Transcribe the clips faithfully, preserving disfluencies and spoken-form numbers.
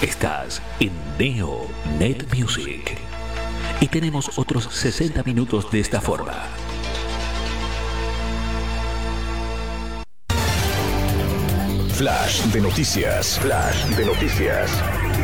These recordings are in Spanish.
Estás en Neo Net Music y tenemos otros sesenta minutos de esta forma. Flash de noticias. Flash de noticias.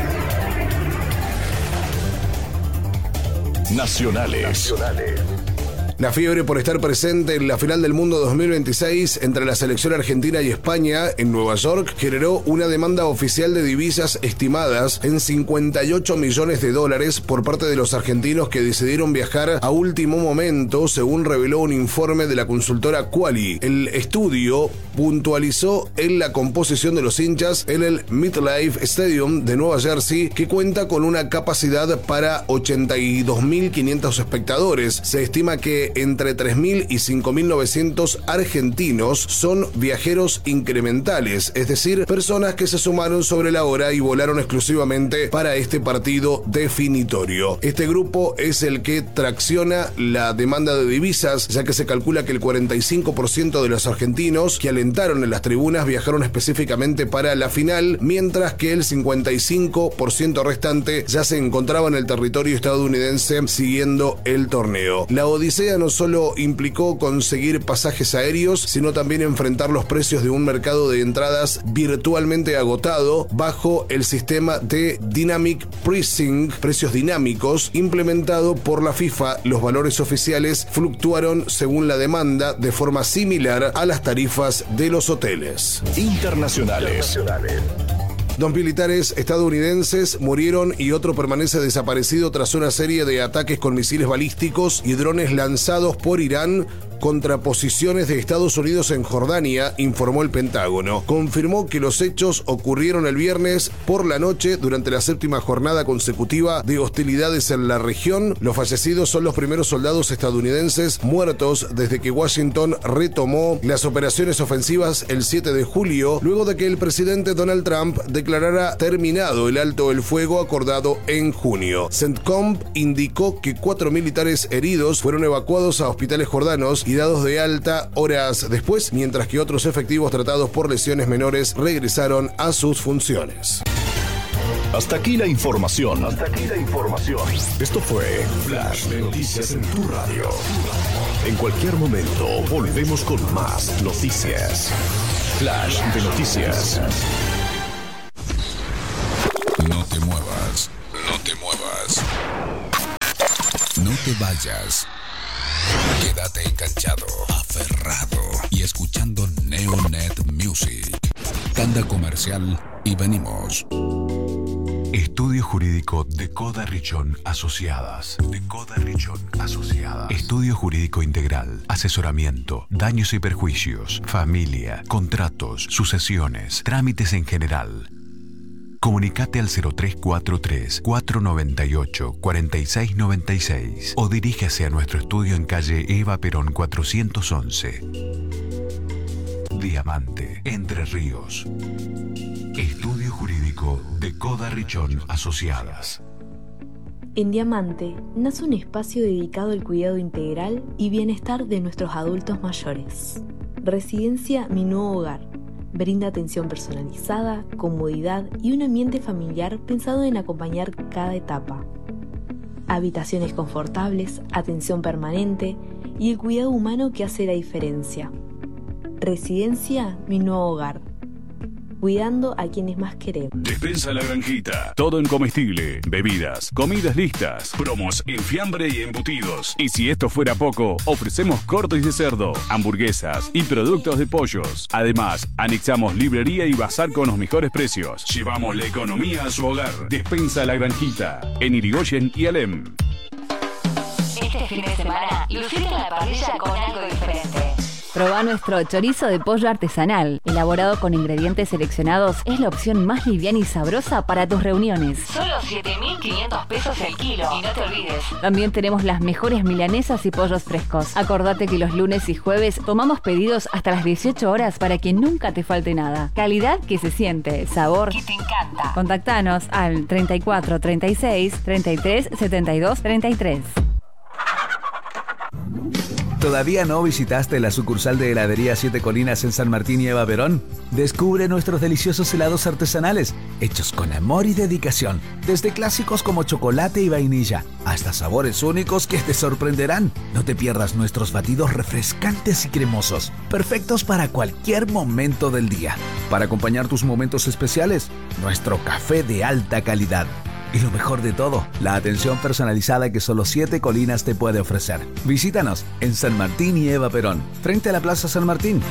Nacionales. Nacionales. La fiebre por estar presente en la final del mundo dos mil veintiséis entre la selección argentina y España en Nueva York generó una demanda oficial de divisas estimadas en cincuenta y ocho millones de dólares por parte de los argentinos que decidieron viajar a último momento, según reveló un informe de la consultora Quali. El estudio puntualizó en la composición de los hinchas en el MetLife Stadium de Nueva Jersey, que cuenta con una capacidad para ochenta y dos mil quinientos espectadores. Se estima que entre tres mil y cinco mil novecientos argentinos son viajeros incrementales, es decir, personas que se sumaron sobre la hora y volaron exclusivamente para este partido definitorio. Este grupo es el que tracciona la demanda de divisas, ya que se calcula que el cuarenta y cinco por ciento de los argentinos que alentaron en las tribunas viajaron específicamente para la final, mientras que el cincuenta y cinco por ciento restante ya se encontraba en el territorio estadounidense siguiendo el torneo. La odisea no solo implicó conseguir pasajes aéreos, sino también enfrentar los precios de un mercado de entradas virtualmente agotado bajo el sistema de Dynamic Pricing, precios dinámicos, implementado por la FIFA. Los valores oficiales fluctuaron según la demanda de forma similar a las tarifas de los hoteles. Internacionales. Dos militares estadounidenses murieron y otro permanece desaparecido tras una serie de ataques con misiles balísticos y drones lanzados por Irán contra posiciones de Estados Unidos en Jordania, informó el Pentágono. Confirmó que los hechos ocurrieron el viernes por la noche durante la séptima jornada consecutiva de hostilidades en la región. Los fallecidos son los primeros soldados estadounidenses muertos desde que Washington retomó las operaciones ofensivas el siete de julio, luego de que el presidente Donald Trump declarara terminado el alto el fuego acordado en junio. CENTCOM indicó que cuatro militares heridos fueron evacuados a hospitales jordanos y dados de alta horas después, mientras que otros efectivos tratados por lesiones menores regresaron a sus funciones. Hasta aquí la información. Hasta aquí la información. Esto fue Flash de Noticias en tu radio. En cualquier momento volvemos con más noticias. Flash de Noticias. No te muevas, no te muevas. No te vayas. Quédate enganchado, aferrado y escuchando Neonet Music. Tanda comercial y venimos. Estudio Jurídico de Coda Richón Asociadas. De Coda Richón Asociadas. Estudio Jurídico Integral. Asesoramiento, daños y perjuicios, familia, contratos, sucesiones, trámites en general. Comunicate al cero tres cuatro tres, cuatro nueve ocho, cuatro seis nueve seis o diríjase a nuestro estudio en calle Eva Perón cuatrocientos once. Diamante, Entre Ríos. Estudio Jurídico de Coda Richón Asociadas. En Diamante nace un espacio dedicado al cuidado integral y bienestar de nuestros adultos mayores. Residencia Mi Nuevo Hogar. Brinda atención personalizada, comodidad y un ambiente familiar pensado en acompañar cada etapa. Habitaciones confortables, atención permanente y el cuidado humano que hace la diferencia. Residencia Mi Nuevo Hogar. Cuidando a quienes más queremos. Despensa La Granjita. Todo en comestible, bebidas, comidas listas, promos en fiambre y embutidos. Y si esto fuera poco, ofrecemos cortes de cerdo, hamburguesas y productos de pollos. Además, anexamos librería y bazar con los mejores precios. Llevamos la economía a su hogar. Despensa La Granjita. En Irigoyen y Alem. Este fin de semana, lucite en la parrilla con algo diferente. Probá nuestro chorizo de pollo artesanal, elaborado con ingredientes seleccionados. Es la opción más liviana y sabrosa para tus reuniones. Solo siete mil quinientos pesos el kilo. Y no te olvides. También tenemos las mejores milanesas y pollos frescos. Acordate que los lunes y jueves tomamos pedidos hasta las dieciocho horas para que nunca te falte nada. Calidad que se siente, sabor que te encanta. Contactanos al treinta y cuatro, treinta y seis, treinta y tres, setenta y dos, treinta y tres. ¿Todavía no visitaste la sucursal de heladería Siete Colinas en San Martín y Eva Perón? Descubre nuestros deliciosos helados artesanales, hechos con amor y dedicación, desde clásicos como chocolate y vainilla, hasta sabores únicos que te sorprenderán. No te pierdas nuestros batidos refrescantes y cremosos, perfectos para cualquier momento del día. Para acompañar tus momentos especiales, nuestro café de alta calidad. Y lo mejor de todo, la atención personalizada que solo Siete Colinas te puede ofrecer. Visítanos en San Martín y Eva Perón, frente a la Plaza San Martín.